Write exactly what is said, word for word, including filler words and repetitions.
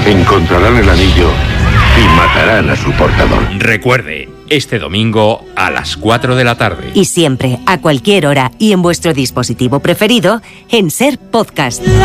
encontrarán el anillo y matarán a su portador. Recuerde, este domingo a las cuatro de la tarde. Y siempre, a cualquier hora y en vuestro dispositivo preferido, en Ser Podcast.